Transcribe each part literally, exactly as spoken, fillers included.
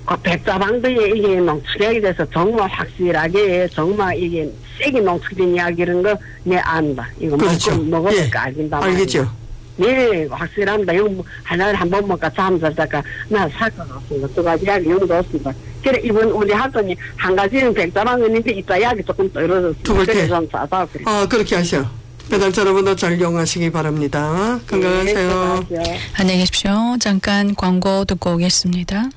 그 백자방도에 이게 농축약이 돼서 정말 확실하게 정말 이게 세게 농축된 약 이런 거 내 안다. 이거 그렇죠. 먹고 먹으니까 예. 알긴다. 알겠죠. 네, 확실합니다. 이거 뭐 하나를 한 번 먹고 잠자다가 나 살 것 같습니다. 두 가지 약이 용도 없습니다. 그래 이번 우리 하더니 한 가지는 백자방 있는데 이따 약이 조금 떨어졌습니다. 두 볼 때. 좀 싸다. 아, 그렇게 하세요. 배달자 여러분도 잘 이용하시기 바랍니다. 건강하세요. 네, 안녕히 계십시오. 잠깐 광고 듣고 오겠습니다.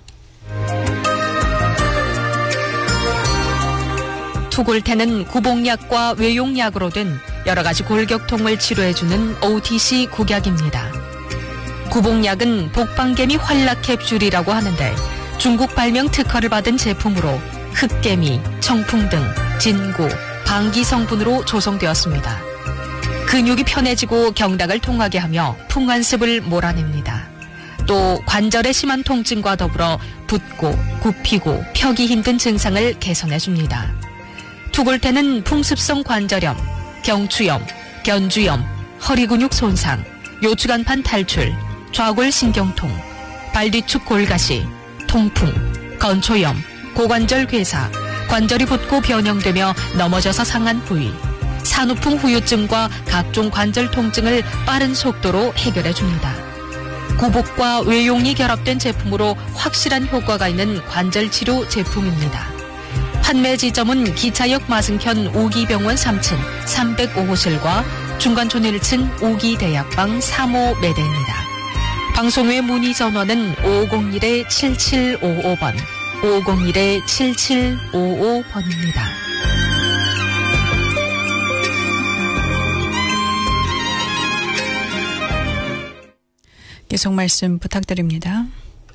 투골테는 구복약과 외용약으로 된 여러 가지 골격통을 치료해주는 오티씨 국약입니다. 구복약은 복방개미 활락캡슐이라고 하는데 중국 발명 특허를 받은 제품으로 흑개미, 청풍 등 진구, 방기 성분으로 조성되었습니다. 근육이 편해지고 경락을 통하게 하며 풍환습을 몰아냅니다. 또 관절의 심한 통증과 더불어 붓고 굽히고 펴기 힘든 증상을 개선해줍니다. 투골테는 풍습성 관절염, 경추염, 견주염, 허리근육 손상, 요추간판 탈출, 좌골신경통, 발뒤축 골가시, 통풍, 건초염, 고관절 괴사, 관절이 붓고 변형되며 넘어져서 상한 부위, 산후풍 후유증과 각종 관절 통증을 빠른 속도로 해결해줍니다. 구복과 외용이 결합된 제품으로 확실한 효과가 있는 관절치료 제품입니다. 판매 지점은 기차역 마승현 오기병원 삼 층 삼백오 호실과 중간촌 일 층 오기대약방 삼 호 매대입니다. 방송 외 문의 전화는 오공일 칠칠오오 번, 오공일 칠칠오오 번입니다. 계속 말씀 부탁드립니다.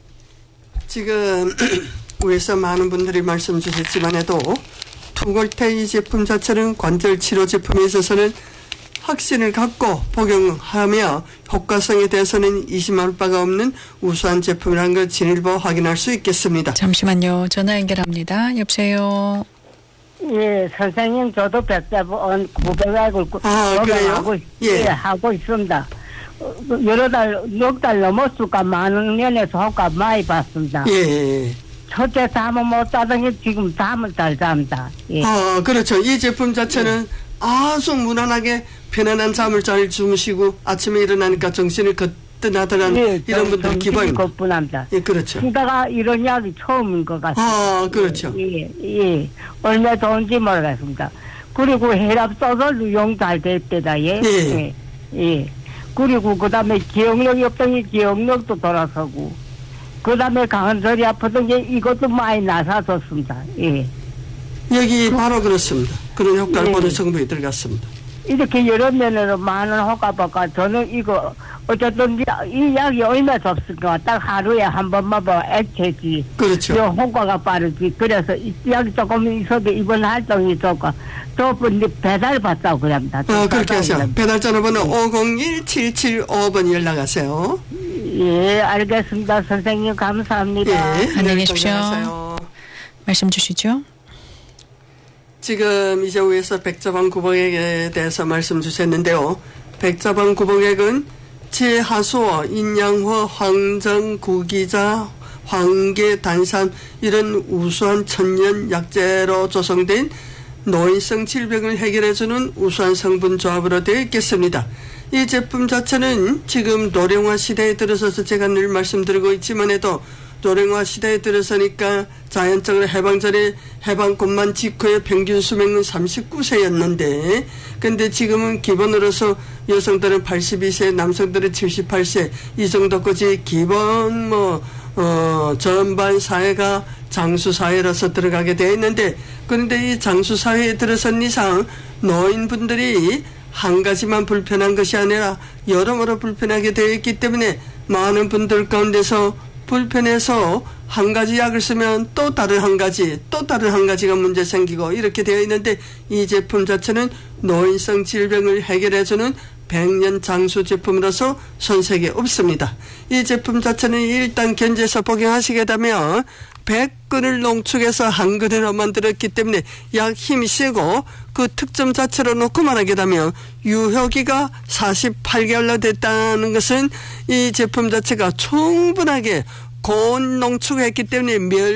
지금 위에서 많은 분들이 말씀 주셨지만 해도 투골테 이 제품 자체는 관절 치료 제품에 있어서는 확신을 갖고 복용하며 효과성에 대해서는 의심할 바가 없는 우수한 제품이라는 걸 진일보 확인할 수 있겠습니다. 잠시만요. 전화 연결합니다. 여보세요. 예, 선생님 저도 백자번 구백약을 아, 그래요? 하고, 예. 예, 하고 있습니다. 여러 달, 넉 달 넘었을까 많은 면에서 효과 많이 봤습니다. 예. 첫째 잠을 못 자더니 지금 잠을 잘 잡니다. 예. 아, 그렇죠. 이 제품 자체는 예. 아주 무난하게 편안한 잠을 잘 주무시고 아침에 일어나니까 정신을 거뜬하더란 예, 이런 분들 기본입니다. 거뿐합니다. 예, 그렇죠. 쓰다가 이런 약이 처음인 것 같습니다. 아, 그렇죠. 예, 예. 얼마 좋은지 모르겠습니다. 그리고 혈압 소설도 용 잘 됐대다, 예. 예. 예. 예. 그리고 그 다음에 기억력이 없더니 기억력도 돌아서고, 그 다음에 강한설이 아프던 게 이것도 많이 나사졌습니다. 예. 여기 바로 그렇습니다. 그런 효과를 예. 보는 성분이 들어갔습니다. 이렇게 여러 면으로 많은 효과 받고 저는 이거 어쨌든 이 약이 얼마 좋습니까? 딱 하루에 한 번만 뭐 액체지. 그렇죠. 요 효과가 빠르지. 그래서 이 약이 조금 있어도 이번 활동이 좋고 또 배달 받자고 그럽니다. 아, 그렇게 하세요. 배달 전화번호 오공일 칠칠오 번 연락하세요. 예, 알겠습니다. 선생님 감사합니다. 예, 안녕히 계십시오. 건강하세요. 말씀 주시죠. 지금 이제 위에서 백자방 구복액에 대해서 말씀 주셨는데요. 백자방 구복액은 제하수어, 인양호, 황정, 구기자, 황계, 단산 이런 우수한 천연 약재로 조성된 노인성 질병을 해결해주는 우수한 성분 조합으로 되어 있겠습니다. 이 제품 자체는 지금 노령화 시대에 들어서서 제가 늘 말씀드리고 있지만 해도 노령화 시대에 들어서니까 자연적으로 해방전에 해방권만 직후에 평균 수명은 삼십구 세였는데 근데 지금은 기본으로서 여성들은 팔십이 세, 남성들은 칠십팔 세 이 정도까지 기본 뭐 어, 전반 사회가 장수사회로서 들어가게 되어 있는데 그런데 이 장수사회에 들어선 이상 노인분들이 한 가지만 불편한 것이 아니라 여러모로 불편하게 되어 있기 때문에 많은 분들 가운데서 불편해서 한 가지 약을 쓰면 또 다른 한 가지 또 다른 한 가지가 문제 생기고 이렇게 되어 있는데 이 제품 자체는 노인성 질병을 해결해주는 백년 장수 제품으로서 손색이 없습니다. 이 제품 자체는 일단 견제해서 복용하시게 되면 백 근을 농축해서 한 근으로 만들었기 때문에 약 힘이 세고 그 특점 자체로 놓고 말하게 되면 유효기가 사십팔 개월로 됐다는 것은 이 제품 자체가 충분하게 고온 농축했기 때문에 멸